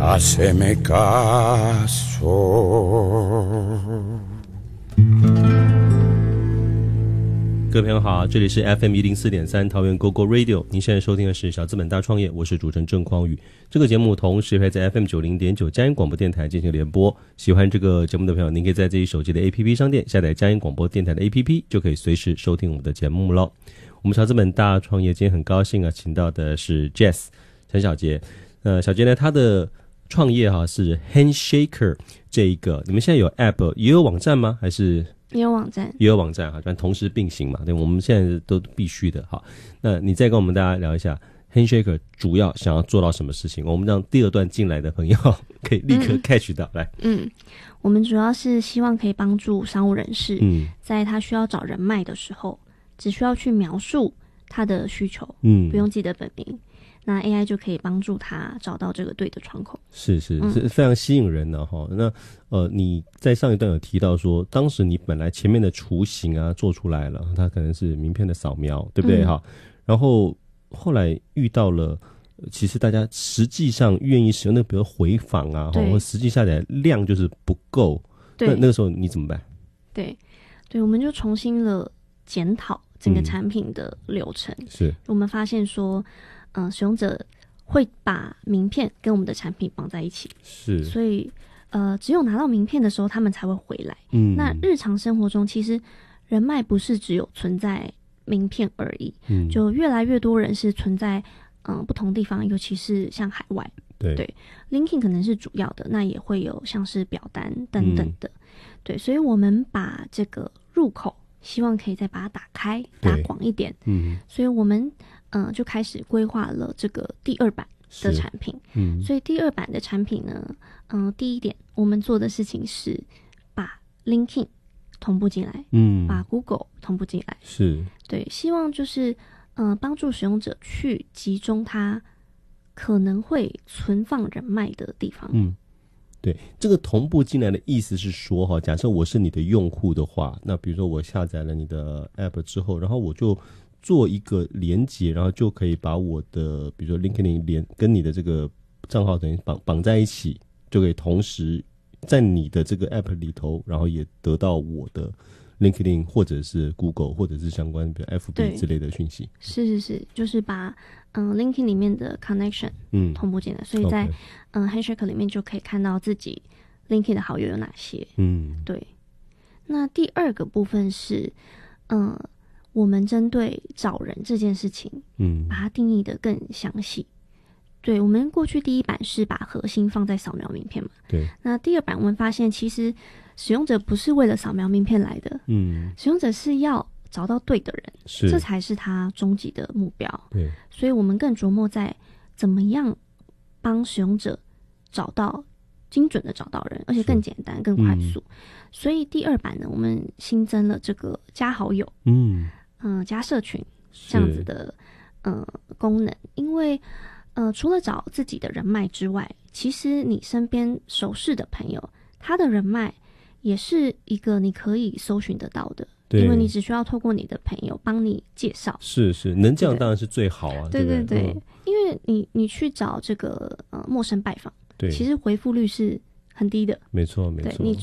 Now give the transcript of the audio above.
Haceme caso。 各位朋友好，这里是 FM104.3 桃园 GoGo Radio， 您现在收听的是小资本大创业，我是主持人郑匡宇。这个节目同时会在 FM90.9 佳音广播电台进行联播。喜欢这个节目的朋友，您可以在自己手机的 APP 商店下载佳音广播电台的 APP， 就可以随时收听我们的节目咯。我们小资本大创业今天很高兴啊，请到的是 Jess 陈小杰。小杰呢，他的创业是 Handshaker 这一个，你们现在有 App 也有网站吗？还是？ 也有网站， 也有网站，反正同时并行嘛，对，我们现在都必须的。好，那你再跟我们大家聊一下 Handshaker 主要想要做到什么事情？我们让第二段进来的朋友可以立刻 catch 到。来， 我们主要是希望可以帮助商务人士，在他需要找人脉的时候，只需要去描述他的需求，不用记得本名。那 AI 就可以帮助他找到这个对的窗口，是非常吸引人的哈。那你在上一段有提到说，当时你本来前面的雏形做出来了，它可能是名片的扫描，对不对哈？然后后来遇到了，其实大家实际上愿意使用比如回访或实际下载量就是不够，那个时候你怎么办？ 对，我们就重新了检讨整个产品的流程，是我们发现说。使用者会把名片跟我们的产品绑在一起，是，所以只有拿到名片的时候，他们才会回来。那日常生活中，其实人脉不是只有存在名片而已，就越来越多人是存在不同地方，尤其是像海外。对 ，LinkedIn 可能是主要的，那也会有像是表单等等的。对，所以我们把这个入口，希望可以再把它打开、打广一点。所以我们就开始规划了这个第二版的产品。所以第二版的产品呢，第一点我们做的事情是把 LinkedIn 同步进来，把 Google 同步进来，是对，希望就是帮助使用者去集中他可能会存放人脉的地方。 对，这个同步进来的意思是说假设我是你的用户的话，那比如说我下载了你的 App 之后，然后我就做一个连结，然后就可以把我的比如说 LinkedIn 跟你的这个账号等于绑在一起，就可以同时在你的这个 App 里头，然后也得到我的 LinkedIn 或者是 Google 或者是相关比如 FB 之类的讯息。是， 就是把LinkedIn 里面的 connection 同步进来，所以在Handshaker 里面就可以看到自己 LinkedIn 的好友有哪些。对。那第二个部分是我们针对找人这件事情，把它定义的更详细。对，我们过去第一版是把核心放在扫描名片嘛，对。那第二版我们发现，其实使用者不是为了扫描名片来的，使用者是要找到对的人，这才是他终极的目标。对，所以我们更琢磨在怎么样帮使用者找到精准的找到人，而且更简单、更快速。所以第二版呢，我们新增了这个加好友，加社群这样子的功能，因为除了找自己的人脉之外，其实你身边熟识的朋友，他的人脉也是一个你可以搜寻得到的。因为你只需要透过你的朋友帮你介绍，是能这样当然是最好啊。对， 因为你去找这个陌生拜访，对，其实回复率是很低的。 没错。